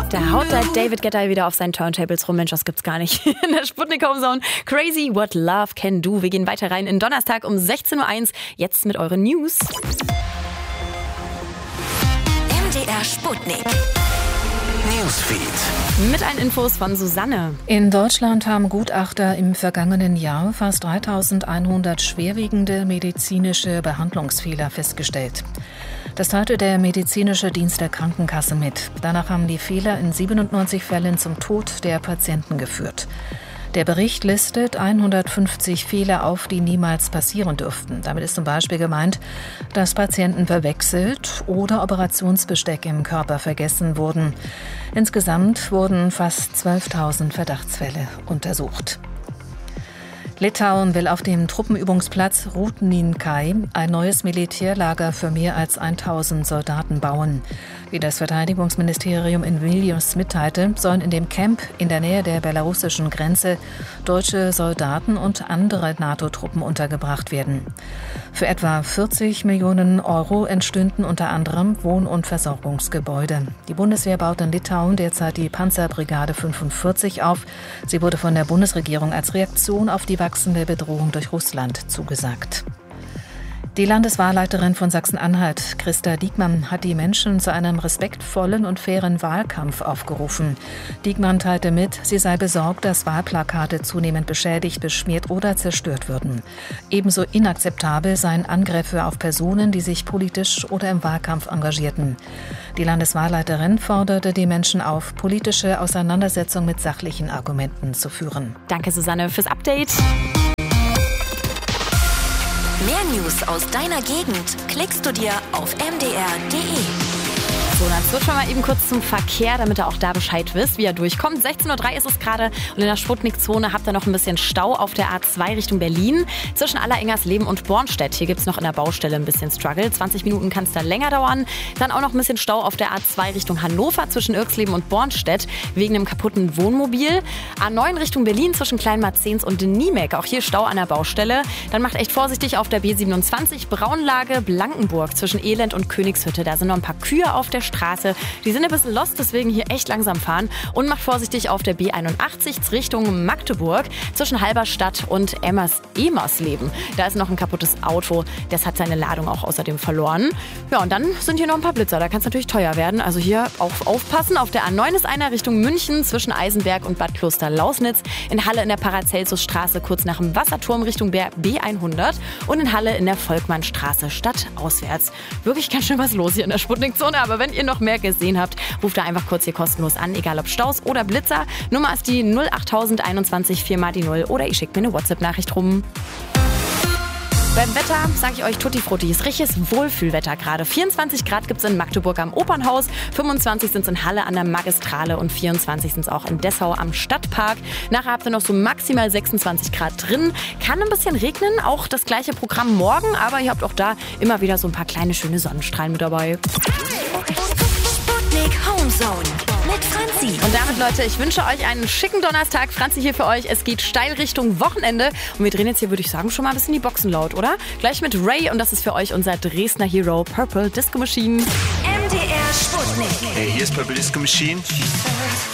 Da haut der David Guetta wieder auf seinen Turntables rum. Mensch, das gibt's gar nicht. In der Sputnik Homezone. Crazy What Love Can Do. Wir gehen weiter rein in Donnerstag um 16.01 Uhr. Jetzt mit euren News. MDR Sputnik. Newsfeed. Mit allen Infos von Susanne. In Deutschland haben Gutachter im vergangenen Jahr fast 3100 schwerwiegende medizinische Behandlungsfehler festgestellt. Das teilte der medizinische Dienst der Krankenkasse mit. Danach haben die Fehler in 97 Fällen zum Tod der Patienten geführt. Der Bericht listet 150 Fehler auf, die niemals passieren dürften. Damit ist zum Beispiel gemeint, dass Patienten verwechselt oder Operationsbesteck im Körper vergessen wurden. Insgesamt wurden fast 12.000 Verdachtsfälle untersucht. Litauen will auf dem Truppenübungsplatz Rūdninkai ein neues Militärlager für mehr als 1000 Soldaten bauen. Wie das Verteidigungsministerium in Vilnius mitteilte, sollen in dem Camp in der Nähe der belarussischen Grenze deutsche Soldaten und andere NATO-Truppen untergebracht werden. Für etwa 40 Millionen Euro entstünden unter anderem Wohn- und Versorgungsgebäude. Die Bundeswehr baut in Litauen derzeit die Panzerbrigade 45 auf. Sie wurde von der Bundesregierung als Reaktion auf die wachsende Bedrohung durch Russland zugesagt. Die Landeswahlleiterin von Sachsen-Anhalt, Christa Diekmann, hat die Menschen zu einem respektvollen und fairen Wahlkampf aufgerufen. Diekmann teilte mit, sie sei besorgt, dass Wahlplakate zunehmend beschädigt, beschmiert oder zerstört würden. Ebenso inakzeptabel seien Angriffe auf Personen, die sich politisch oder im Wahlkampf engagierten. Die Landeswahlleiterin forderte die Menschen auf, politische Auseinandersetzungen mit sachlichen Argumenten zu führen. Danke, Susanne, fürs Update. Mehr News aus deiner Gegend klickst du dir auf mdr.de. So, dann wird schon mal eben kurz zum Verkehr, damit ihr auch da Bescheid wisst, wie er durchkommt. 16.03 Uhr ist es gerade und in der Sputnik-Zone habt ihr noch ein bisschen Stau auf der A2 Richtung Berlin. Zwischen Allerengersleben und Bornstedt. Hier gibt es noch in der Baustelle ein bisschen Struggle. 20 Minuten kann es da länger dauern. Dann auch noch ein bisschen Stau auf der A2 Richtung Hannover zwischen Irxleben und Bornstedt wegen einem kaputten Wohnmobil. A9 Richtung Berlin zwischen Kleinmarzens und Niemek. Auch hier Stau an der Baustelle. Dann macht echt vorsichtig auf der B27 Braunlage Blankenburg zwischen Elend und Königshütte. Da sind noch ein paar Kühe auf der Straße. Die sind ein bisschen lost, deswegen hier echt langsam fahren. Und macht vorsichtig auf der B81 Richtung Magdeburg zwischen Halberstadt und Emersleben. Da ist noch ein kaputtes Auto. Das hat seine Ladung auch außerdem verloren. Ja, und dann sind hier noch ein paar Blitzer. Da kann es natürlich teuer werden. Also hier auch aufpassen. Auf der A9 ist einer Richtung München zwischen Eisenberg und Bad Kloster-Lausnitz. In Halle in der Paracelsusstraße kurz nach dem Wasserturm Richtung B100. Und in Halle in der Volkmannstraße stadtauswärts. Wirklich ganz schön was los hier in der Sputnik-Zone. Aber wenn ihr noch mehr gesehen habt, ruft da einfach kurz hier kostenlos an, egal ob Staus oder Blitzer. Nummer ist die 08021 4x0 oder ihr schickt mir eine WhatsApp-Nachricht rum. Beim Wetter sage ich euch Tutti Frutti, ist richtiges Wohlfühlwetter gerade. 24 Grad gibt es in Magdeburg am Opernhaus, 25 sind es in Halle an der Magistrale und 24 sind es auch in Dessau am Stadtpark. Nachher habt ihr noch so maximal 26 Grad drin. Kann ein bisschen regnen, auch das gleiche Programm morgen, aber ihr habt auch da immer wieder so ein paar kleine schöne Sonnenstrahlen mit dabei. Sputnik Homezone mit Franzi. Und damit, Leute, ich wünsche euch einen schicken Donnerstag. Franzi hier für euch. Es geht steil Richtung Wochenende. Und wir drehen jetzt hier, würde ich sagen, schon mal ein bisschen die Boxen laut, oder? Gleich mit Ray und das ist für euch unser Dresdner Hero Purple Disco Machine. MDR Sputnik. Hey, hier ist Purple Disco Machine.